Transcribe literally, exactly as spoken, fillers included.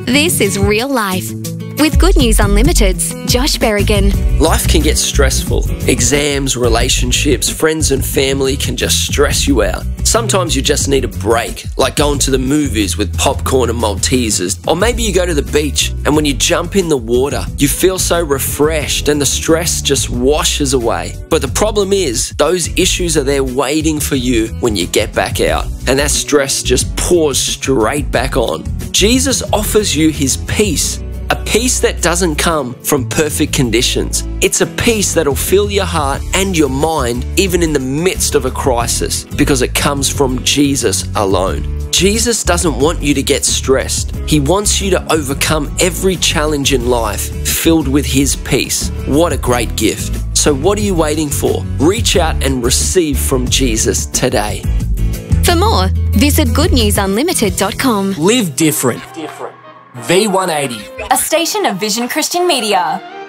This is Real Life with Good News Unlimited's Josh Berrigan. Life can get stressful. Exams, relationships, friends and family can just stress you out. Sometimes you just need a break, like going to the movies with popcorn and Maltesers. Or maybe you go to the beach and when you jump in the water, you feel so refreshed and the stress just washes away. But the problem is, those issues are there waiting for you when you get back out. And that stress just pours straight back on. Jesus offers you his peace. A peace that doesn't come from perfect conditions. It's a peace that'll fill your heart and your mind even in the midst of a crisis because it comes from Jesus alone. Jesus doesn't want you to get stressed. He wants you to overcome every challenge in life filled with his peace. What a great gift. So what are you waiting for? Reach out and receive from Jesus today. For more, visit good news unlimited dot com. Live different. V one eighty. A station of Vision Christian Media.